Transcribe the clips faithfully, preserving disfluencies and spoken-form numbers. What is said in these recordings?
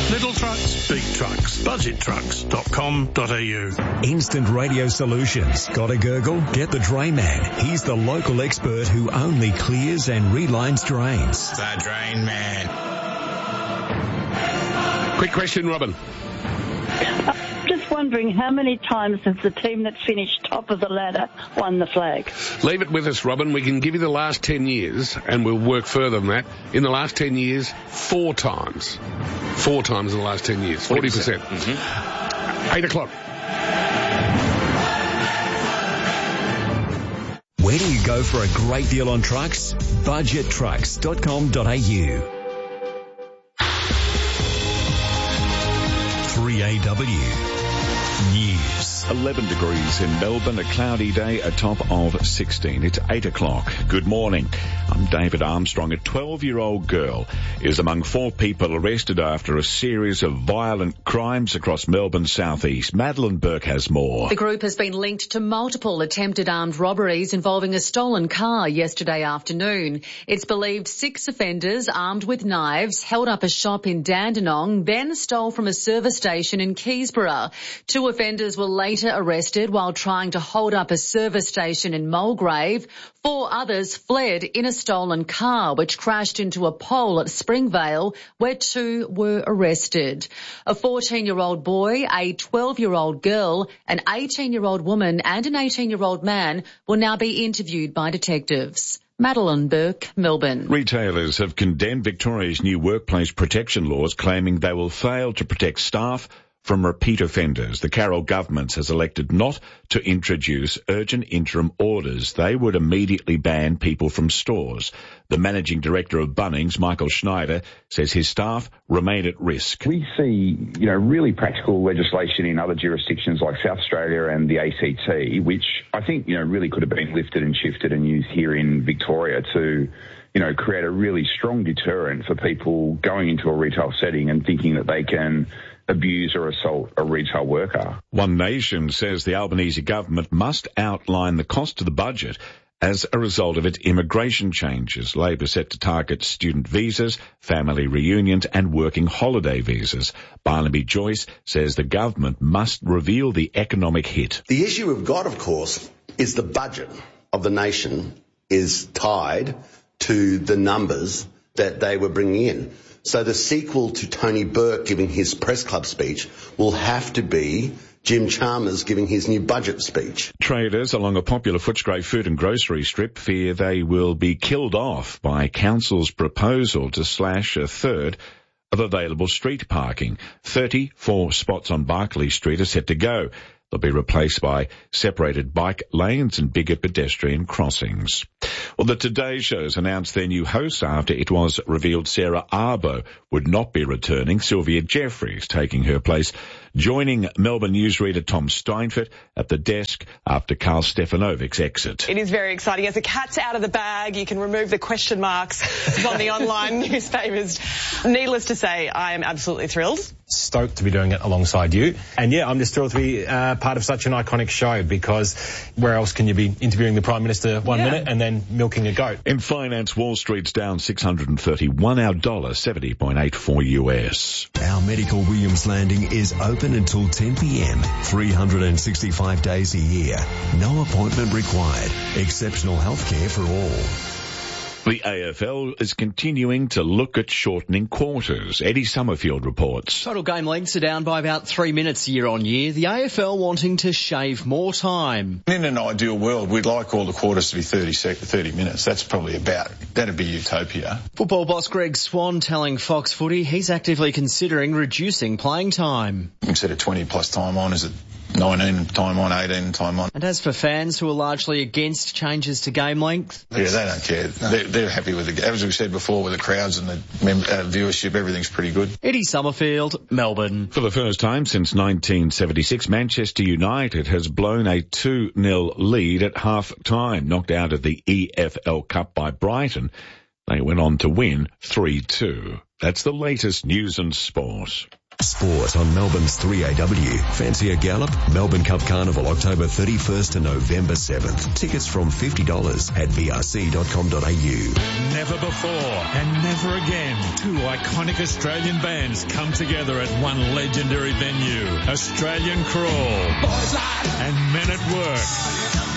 Little trucks, big trucks. budget trucks dot com dot a u. Instant Radio Solutions. Got a gurgle? Get the Drain Man. He's the local expert who only clears and relines drains. The Drain Man. Quick question, Robin. Just wondering how many times has the team that finished top of the ladder won the flag? Leave it with us, Robin. We can give you the last ten years, and we'll work further than that. In the last ten years, four times. Four times in the last ten years. forty percent. Mm-hmm. Eight o'clock. Where do you go for a great deal on trucks? budget trucks dot com dot a u. three A W News. eleven degrees in Melbourne, a cloudy day, a top of sixteen. It's eight o'clock. Good morning. I'm David Armstrong. A twelve-year-old girl is among four people arrested after a series of violent crimes across Melbourne's southeast. Madeline Burke has more. The group has been linked to multiple attempted armed robberies involving a stolen car yesterday afternoon. It's believed six offenders armed with knives held up a shop in Dandenong, then stole from a service station in Keysborough. Two offenders were later arrested while trying to hold up a service station in Mulgrave. Four others fled in a stolen car, which crashed into a pole at Springvale, where two were arrested. A fourteen-year-old boy, a twelve-year-old girl, an eighteen-year-old woman and an eighteen-year-old man will now be interviewed by detectives. Madeline Burke, Melbourne. Retailers have condemned Victoria's new workplace protection laws, claiming they will fail to protect staff from repeat offenders. The Carroll government has elected not to introduce urgent interim orders. They would immediately ban people from stores. The managing director of Bunnings, Michael Schneider, says his staff remain at risk. We see, you know, really practical legislation in other jurisdictions like South Australia and the A C T, which I think, you know, really could have been lifted and shifted and used here in Victoria to, you know, create a really strong deterrent for people going into a retail setting and thinking that they can abuse or assault a retail worker. One Nation says the Albanese government must outline the cost of the budget as a result of its immigration changes. Labor set to target student visas, family reunions and working holiday visas. Barnaby Joyce says the government must reveal the economic hit. The issue we've got, of course, is the budget of the nation is tied to the numbers that they were bringing in. So the sequel to Tony Burke giving his press club speech will have to be Jim Chalmers giving his new budget speech. Traders along a popular Footscray food and grocery strip fear they will be killed off by council's proposal to slash a third of available street parking. thirty-four spots on Barclay Street are set to go. They'll be replaced by separated bike lanes and bigger pedestrian crossings. Well, the Today Show's announced their new host after it was revealed Sarah Arbo would not be returning. Sylvia Jeffries taking her place, joining Melbourne newsreader Tom Steinfort at the desk after Carl Stefanovic's exit. It is very exciting. As the cat's out of the bag, you can remove the question marks from the online newspapers. Needless to say, I am absolutely thrilled. Stoked to be doing it alongside you. And yeah, I'm just thrilled to be uh, part of such an iconic show, because where else can you be interviewing the Prime Minister one yeah. minute and then milking a goat? In finance, Wall Street's down six hundred thirty-one, our dollar seventy point eight four U S. Our Medical Williams Landing is open until ten p.m, three hundred sixty-five days a year. No appointment required. Exceptional healthcare for all. The A F L is continuing to look at shortening quarters. Eddie Summerfield reports. Total game lengths are down by about three minutes year on year. The A F L wanting to shave more time. In an ideal world, we'd like all the quarters to be thirty, sec- thirty minutes. That's probably about, that'd be utopia. Football boss Greg Swan telling Fox Footy he's actively considering reducing playing time. Instead of twenty plus time on, is it nineteen time on, eighteen time on? And as for fans who are largely against changes to game length? Yeah, they don't care. No. They're, they're happy with it. As we said before, with the crowds and the mem- uh, viewership, everything's pretty good. Eddie Summerfield, Melbourne. For the first time since nineteen seventy-six, Manchester United has blown a two nil lead at half-time. Knocked out of the E F L Cup by Brighton, they went on to win three two. That's the latest news and sport. Sport on Melbourne's three A W. Fancy a gallop? Melbourne Cup Carnival, October thirty-first to November seventh. Tickets from fifty dollars at v r c dot com dot a u. Never before and never again, two iconic Australian bands come together at one legendary venue. Australian Crawl and Men at Work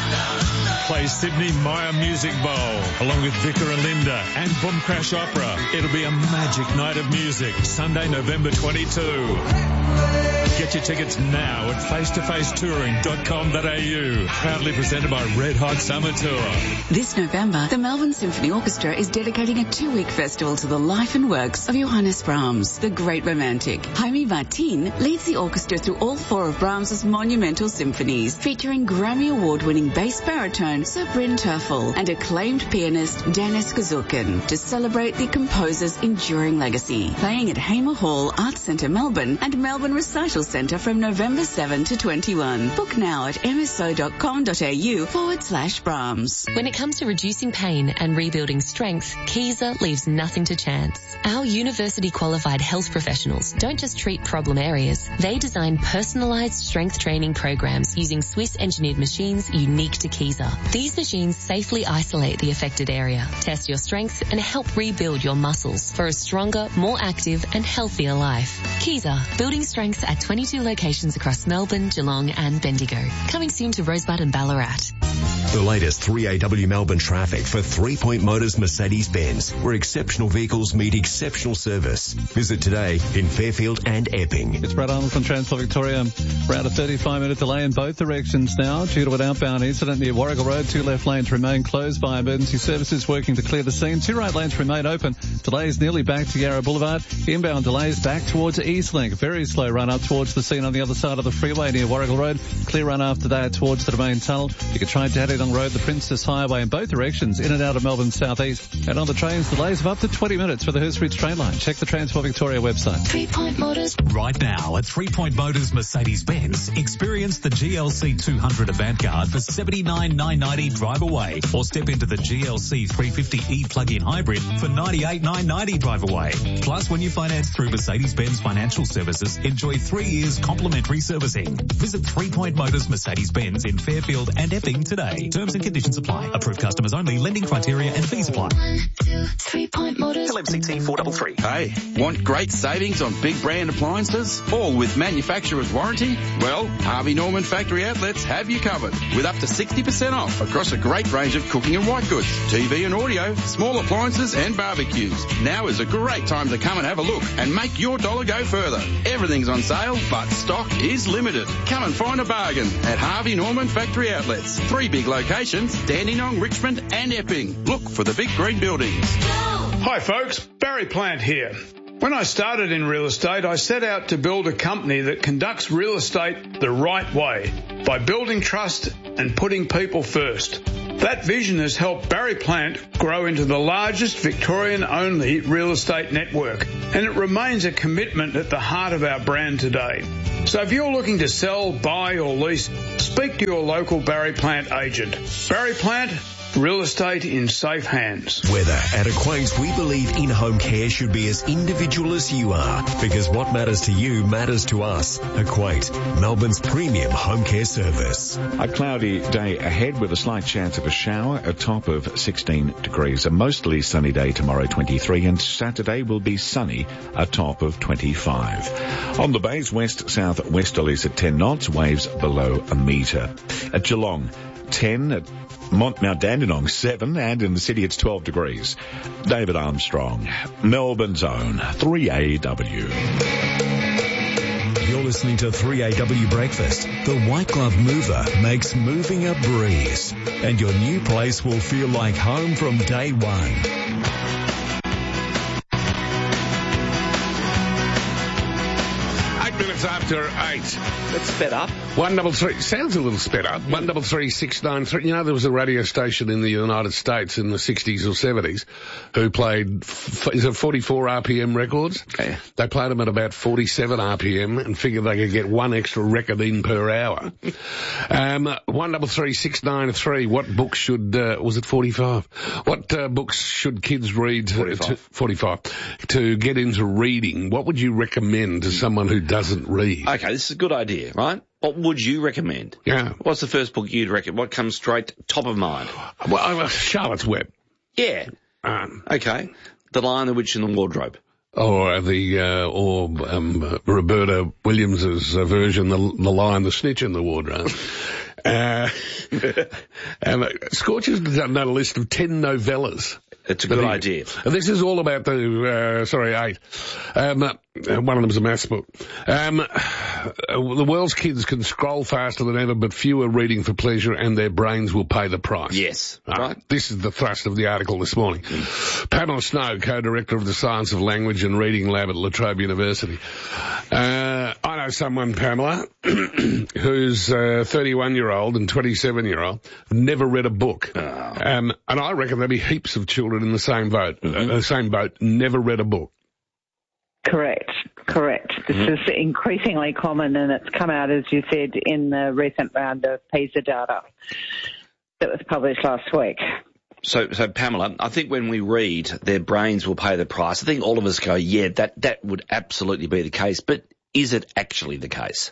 play Sydney Myer Music Bowl along with Vicar and Linda and Boom Crash Opera. It'll be a magic night of music, Sunday, November twenty-second. Get your tickets now at face to face touring dot com dot a u. Proudly presented by Red Hot Summer Tour. This November, the Melbourne Symphony Orchestra is dedicating a two-week festival to the life and works of Johannes Brahms, the great romantic. Jaime Martin leads the orchestra through all four of Brahms's monumental symphonies, featuring Grammy Award-winning bass baritone Sir Bryn Terfel and acclaimed pianist Danis Kazukin to celebrate the composer's enduring legacy. Playing at Hamer Hall, Arts Centre Melbourne and Melbourne Recital Centre from November seventh to twenty-first. Book now at m s o dot com dot a u forward slash Brahms. When it comes to reducing pain and rebuilding strength, Kieser leaves nothing to chance. Our university-qualified health professionals don't just treat problem areas. They design personalised strength training programs using Swiss-engineered machines unique to Kieser. These machines safely isolate the affected area, test your strength, and help rebuild your muscles for a stronger, more active, and healthier life. Kieser, building strength at twenty-two locations across Melbourne, Geelong, and Bendigo. Coming soon to Rosebud and Ballarat. The latest three A W Melbourne traffic for Three Point Motors Mercedes-Benz, where exceptional vehicles meet exceptional service. Visit today in Fairfield and Epping. It's Brad Arnold from Transport Victoria. Around a thirty-five minute delay in both directions now due to an outbound incident near Warrigal Road. Two left lanes remain closed by emergency services working to clear the scene. Two right lanes remain open. Delays nearly back to Yarra Boulevard. Inbound delays back towards Eastlink. Very slow run up towards the scene on the other side of the freeway near Warrigal Road. Clear run after that towards the Domain Tunnel. You can try Dandenong Road, the Princess Highway in both directions in and out of Melbourne southeast. And on the trains, delays of up to twenty minutes for the Hurst Ridge train line. Check the Transport Victoria website. Three Point Motors. Right now at Three Point Motors Mercedes-Benz, experience the G L C two hundred Avantgarde for seventy-nine thousand nine hundred ninety drive away, or step into the G L C three fifty E plug-in hybrid for ninety-eight thousand nine hundred ninety drive away. Plus, when you finance through Mercedes-Benz Financial Services, enjoy three years complimentary servicing. Visit Three Point Motors Mercedes-Benz in Fairfield and Epping today. Terms and conditions apply. Approved customers only. Lending criteria and fees apply. One, two, Three Point Motors. L M C T four three three. Hey, want great savings on big brand appliances, all with manufacturer's warranty? Well, Harvey Norman Factory Outlets have you covered with up to sixty percent off across a great range of cooking and white goods, T V and audio, small appliances and barbecues. Now is a great time to come and have a look and make your dollar go further. Everything's on sale, but stock is limited. Come and find a bargain at Harvey Norman Factory Outlets. Three big locations, Dandenong, Richmond and Epping. Look for the big green buildings. Hi folks, Barry Plant here. When I started in real estate, I set out to build a company that conducts real estate the right way by building trust and putting people first. That vision has helped Barry Plant grow into the largest Victorian-only real estate network, and it remains a commitment at the heart of our brand today. So if you're looking to sell, buy or lease, speak to your local Barry Plant agent. Barry Plant, real estate in safe hands. Weather. At Acquaint, we believe in-home care should be as individual as you are, because what matters to you matters to us. Acquaint, Melbourne's premium home care service. A cloudy day ahead with a slight chance of a shower, a top of sixteen degrees. A mostly sunny day tomorrow, twenty-three, and Saturday will be sunny, a top of twenty-five. On the bays, west-south westerlies at ten knots, waves below a metre. At Geelong, ten, at Mont Mount Dandenong, seven, and in the city it's twelve degrees. David Armstrong, Melbourne's own three A W. You're listening to three A W Breakfast. The White Glove Mover makes moving a breeze, and your new place will feel like home from day one. minutes after eight. That's sped up. One double three sounds a little sped up. One double three six nine three. You know, there was a radio station in the United States in the sixties or seventies who played f- is it forty-four R P M records? Okay. They played them at about forty-seven R P M and figured they could get one extra record in per hour. um, one double three six nine three. What books should uh, was it forty-five? What uh, books should kids read? forty-five. To, forty-five to get into reading. What would you recommend to someone who doesn't read? Okay, this is a good idea, right? What would you recommend? Yeah. What's the first book you'd recommend? What comes straight top of mind? Well, uh, Charlotte's Web. Yeah. Um, okay. The Lion, the Witch and the Wardrobe. Or the, uh, or, um, Roberta Williams's uh, version, the, the Lion, the Snitch and the Wardrobe. uh, um, Scorch has done a list of ten novellas. It's a good he, idea. This is all about the, uh, sorry, eight. Um, uh, one of them's a maths book. Um, uh, the world's kids can scroll faster than ever, but few are reading for pleasure and their brains will pay the price. Yes. Uh, right. This is the thrust of the article this morning. Mm. Pamela Snow, co-director of the Science of Language and Reading Lab at La Trobe University. Uh, I know someone, Pamela, who's a thirty-one-year-old and twenty-seven-year-old, never read a book. Oh. Um, and I reckon there'll be heaps of children in the same boat, mm-hmm. uh, the same boat, never read a book. Correct, correct. This mm-hmm. is increasingly common, and it's come out, as you said, in the recent round of PISA data that was published last week. So, so Pamela, I think when we read, their brains will pay the price. I think all of us go, yeah, that, that would absolutely be the case. But is it actually the case?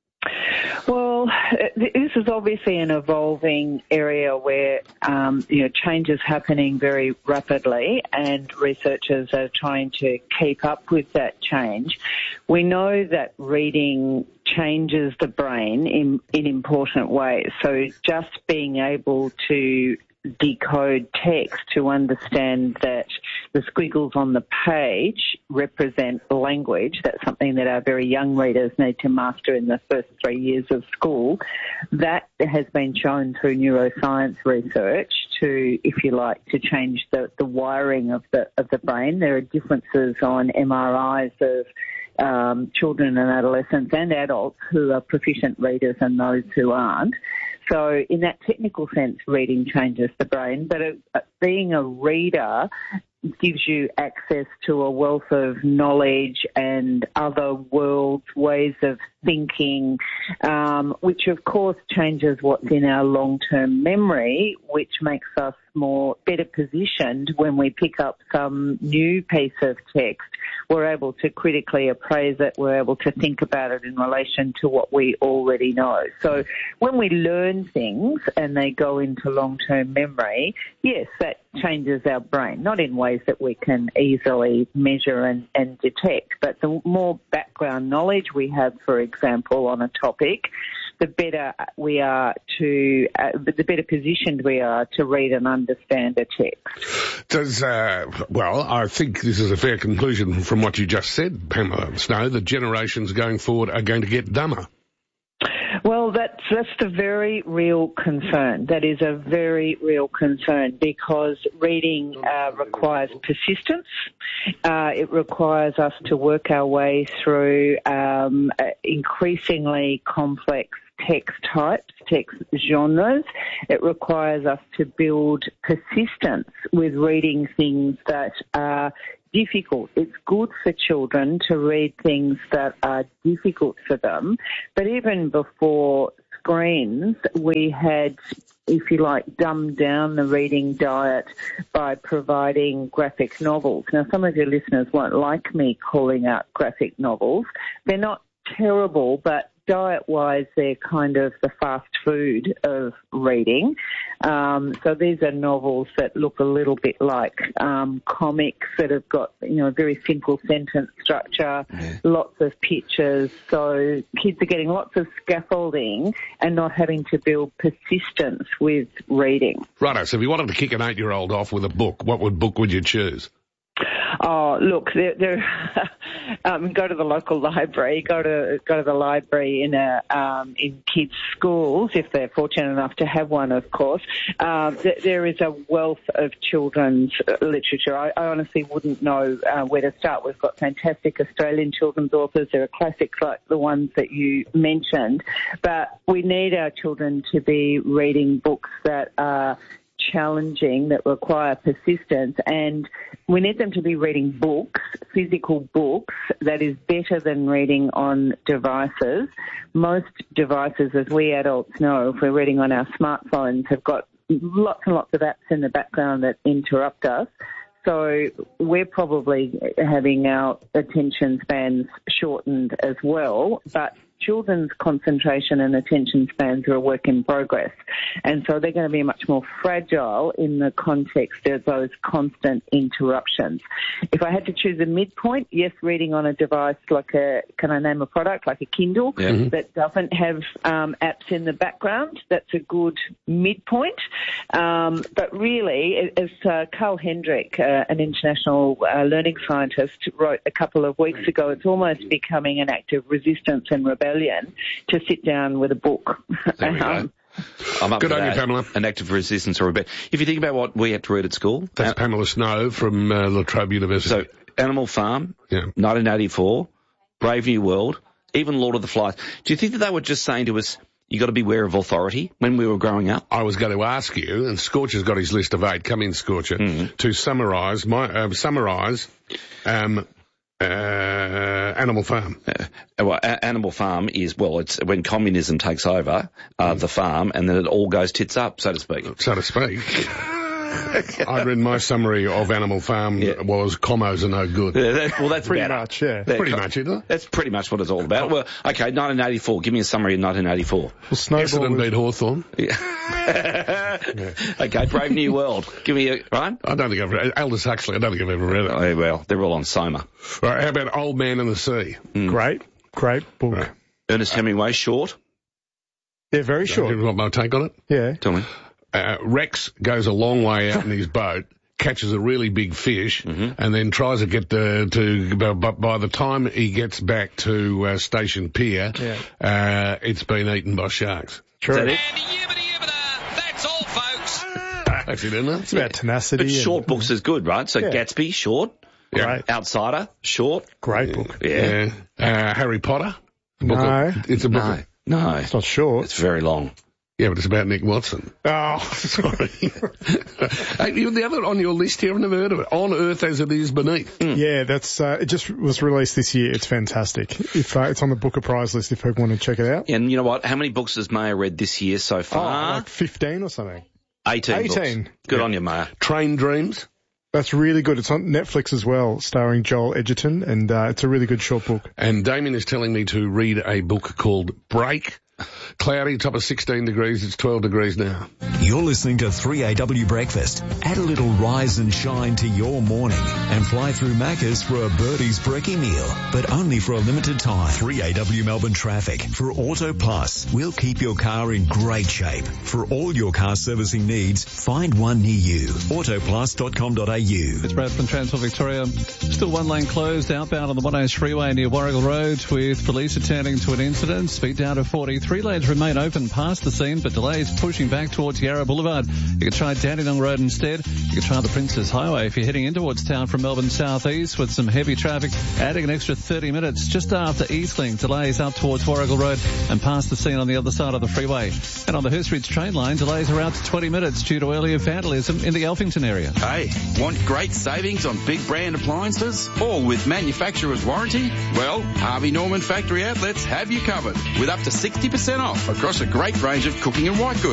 Well, this is obviously an evolving area where, um, you know, change is happening very rapidly and researchers are trying to keep up with that change. We know that reading changes the brain in, in important ways. So just being able to decode text to understand that the squiggles on the page represent language. That's something that our very young readers need to master in the first three years of school. That has been shown through neuroscience research to, if you like, to change the, the wiring of the of the brain. There are differences on M R Is of um, children and adolescents and adults who are proficient readers and those who aren't. So in that technical sense, reading changes the brain, but it, being a reader gives you access to a wealth of knowledge and other worlds, ways of thinking, um, which of course changes what's in our long-term memory, which makes us more better positioned when we pick up some new piece of text. We're able to critically appraise it. We're able to think about it in relation to what we already know. So when we learn things and they go into long-term memory, yes, that changes our brain, not in ways that we can easily measure and, and detect, but the more background knowledge we have, for example, on a topic, the better we are to, uh, the better positioned we are to read and understand a text. Does, uh, well, I think this is a fair conclusion from what you just said, Pamela Snow, that generations going forward are going to get dumber. Well, that's, that's the very real concern. That is a very real concern because reading uh, requires persistence. Uh, it requires us to work our way through um, increasingly complex text types, text genres. It requires us to build persistence with reading things that are difficult. It's good for children to read things that are difficult for them. But even before screens, we had, if you like, dumbed down the reading diet by providing graphic novels. Now, some of your listeners won't like me calling out graphic novels. They're not terrible, but diet-wise, they're kind of the fast food of reading. Um, so these are novels that look a little bit like um, comics that have got, you know, a very simple sentence structure, yeah. lots of pictures. So kids are getting lots of scaffolding and not having to build persistence with reading. Righto. So if you wanted to kick an eight-year-old off with a book, what would book would you choose? Oh, look, they're, they're um, go to the local library, go to go to the library in a um, in kids' schools if they're fortunate enough to have one, of course. Um, th- there is a wealth of children's literature. I, I honestly wouldn't know uh, where to start. We've got fantastic Australian children's authors. There are classics like the ones that you mentioned, but we need our children to be reading books that are challenging, that require persistence, and we need them to be reading books, physical books, that is better than reading on devices. Most devices, as we adults know, if we're reading on our smartphones, have got lots and lots of apps in the background that interrupt us. So we're probably having our attention spans shortened as well, but children's concentration and attention spans are a work in progress. And so they're going to be much more fragile in the context of those constant interruptions. If I had to choose a midpoint, yes, reading on a device like a, can I name a product, like a Kindle, Yeah. Mhm. that doesn't have um, apps in the background, that's a good midpoint. Um, but really, as uh, Carl Hendrick, uh, an international uh, learning scientist, wrote a couple of weeks ago, it's almost becoming an act of resistance and rebellion to sit down with a book. There we um, go. I'm up Good for on you, that. Pamela. An act of resistance or rebellion. If you think about what we had to read at school. That's uh, Pamela Snow from uh, La Trobe University. So, Animal Farm, yeah. nineteen eighty-four, Brave New World, even Lord of the Flies. Do you think that they were just saying to us, you got to beware of authority when we were growing up? I was going to ask you, and Scorcher's got his list of eight. Come in, Scorcher, Mm-hmm. to summarise my uh, summarise um, uh, Animal Farm. Uh, well, a- Animal Farm is, well, it's when communism takes over uh, Mm. the farm and then it all goes tits up, so to speak. So to speak. I read my summary of Animal Farm was commos are no good. Yeah, that, well, that's Pretty better. much, yeah. That- Pretty much, isn't it? That's pretty much what it's all about. Well, okay, nineteen eighty-four. Give me a summary of nineteen eighty-four. Well, Essendon beat Hawthorn. Okay, Brave New World. Give me a, right? I don't think I've read it. Aldous Huxley, I don't think I've ever read it. Oh, well, they're all on Soma. Right, how about Old Man and the Sea? Mm. Great, great book. Right. Ernest Hemingway, short. Yeah, very short. Do you want my take on it? Yeah. Tell me. Uh, Rex goes a long way out in his boat, catches a really big fish, Mm-hmm. and then tries to get the, to, but by the time he gets back to uh, Station Pier, Yeah. uh, it's been eaten by sharks. True. Is that it? That's all, folks. That's it, isn't it? It's about tenacity. But and- short books is good, right? So Yeah. Gatsby, short. Yeah. Outsider, short. Great book. Yeah. Yeah. Uh, Harry Potter? A book No. of- it's a book. No. Of, No. It's not short. It's very long. yeah, but it's about Nick Watson. Oh, Sorry. Hey, you- the other on your list here, I've never heard of it. On Earth as It Is Beneath. yeah, that's uh, it. Just was released this year. It's fantastic. If uh, it's on the Booker Prize list, if people want to check it out. And you know what? How many books has Maya read this year so Oh, far? like fifteen or something. eighteen. eighteen. Books. Good Yeah. on you, Maya. Train Dreams. That's really good. It's on Netflix as well, starring Joel Edgerton, and uh, it's a really good short book. And Damien is telling me to read a book called Break. Cloudy, top of sixteen degrees. It's twelve degrees now. You're listening to three A W Breakfast. Add a little rise and shine to your morning and fly through Macca's for a Birdie's brekkie meal, but only for a limited time. three A W Melbourne traffic. For Auto Plus, we'll keep your car in great shape. For all your car servicing needs, find one near you. auto plus dot com dot a u. It's Brad from Transfer Victoria. Still one lane closed outbound on the one oh freeway near Warrigal Road with police attending to an incident. Speed down to forty. Three lanes remain open past the scene, but delays pushing back towards Yarra Boulevard. You can try Dandenong Road instead. You can try the Princess Highway if you're heading in towards town from Melbourne southeast with some heavy traffic, adding an extra thirty minutes just after Eastlink. Delays up towards Warrigal Road and past the scene on the other side of the freeway. And on the Hurstridge train line, delays are out to twenty minutes due to earlier vandalism in the Elphington area. Hey, want great savings on big brand appliances? All with manufacturer's warranty? Well, Harvey Norman Factory Outlets have you covered with up to sixty percent off across a great range of cooking and white goods.